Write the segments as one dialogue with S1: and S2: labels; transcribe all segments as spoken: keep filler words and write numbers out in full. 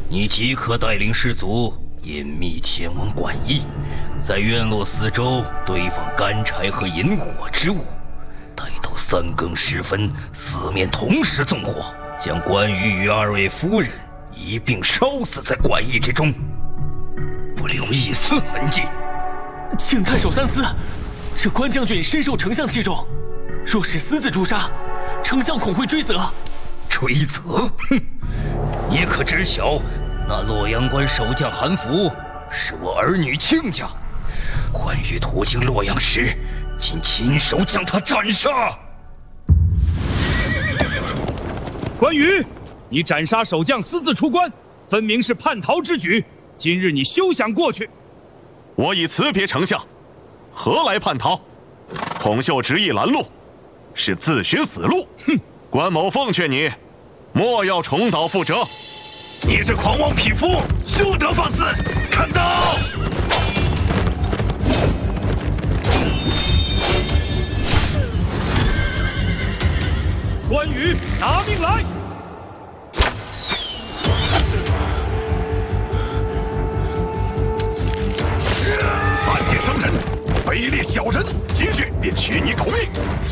S1: 你即刻带领士卒隐秘前往馆驿，在院落四周堆放干柴和引火之物。待到三更时分，四面同时纵火，将关羽与二位夫人一并烧死在馆驿之中，不留一丝痕迹。
S2: 请太守三思，这关将军深受丞相器重，若是私自诛杀，丞相恐会追责。
S1: 追责？哼！你可知晓，那洛阳关守将韩福是我儿女亲家，关羽途经洛阳时，今亲手将他斩杀。
S3: 关羽，你斩杀守将，私自出关，分明是叛逃之举。今日你休想过去！
S4: 我已辞别丞相，何来叛逃？孔秀执意拦路，是自寻死路。
S3: 哼！
S4: 关某奉劝你，莫要重蹈覆辙。
S5: 你这狂妄匹夫，休得放肆！看刀！
S3: 关羽，拿命来！
S5: 暗箭伤人，卑劣小人，今日便取你狗命！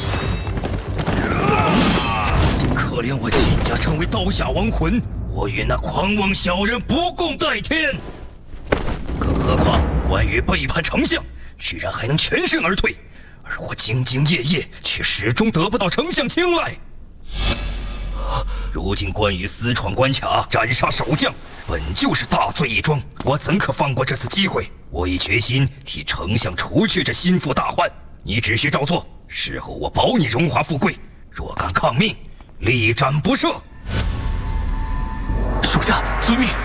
S1: 可怜我亲家成为刀下亡魂，我与那狂妄小人不共戴天。更何况关羽背叛丞相，居然还能全身而退，而我兢兢业业，却始终得不到丞相青睐。如今关羽私闯关卡，斩杀守将，本就是大罪一桩，我怎可放过这次机会？我已决心替丞相除去这心腹大患，你只需照做，事后我保你荣华富贵。若敢抗命，力斩不赦。
S2: 属下遵命。